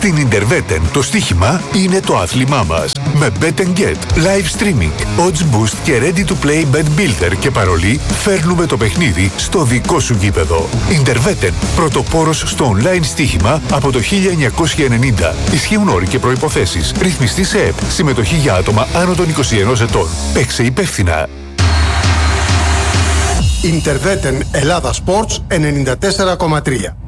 Στην Ιντερβέτεν το στοίχημα είναι το άθλημά μας. Με Bet and Get, live streaming, odds boost και ready to play bet builder και παρολί φέρνουμε το παιχνίδι στο δικό σου γήπεδο. Ιντερβέτεν, πρωτοπόρος στο online στοίχημα από το 1990. Ισχύουν όροι και προϋποθέσεις. Ρυθμιστή σε ΕΠ. Συμμετοχή για άτομα άνω των 21 ετών. Παίξε υπεύθυνα. Ιντερβέτεν Ελλάδα Sports 94,3.